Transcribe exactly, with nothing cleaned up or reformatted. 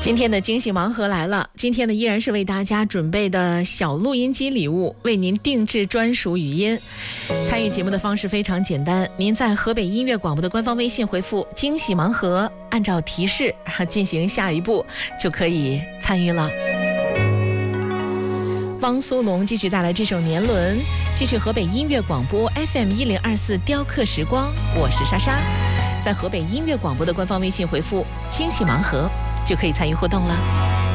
今天的惊喜盲盒来了，今天呢依然是为大家准备的小录音机礼物，为您定制专属语音。参与节目的方式非常简单，您在河北音乐广播的官方微信回复惊喜盲盒，按照提示进行下一步就可以参与了。汪苏泷继续带来这首《年轮》，继续河北音乐广播 F M 一零二四雕刻时光，我是莎莎。在河北音乐广播的官方微信回复惊喜盲盒就可以参与互动了。